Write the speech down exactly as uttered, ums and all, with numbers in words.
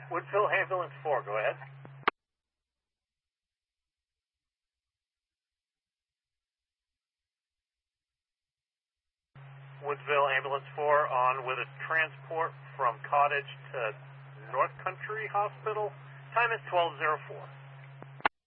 Woodville Ambulance four, go ahead. Woodsville Ambulance four on with a transport from Cottage to North Country Hospital. Time is twelve oh four.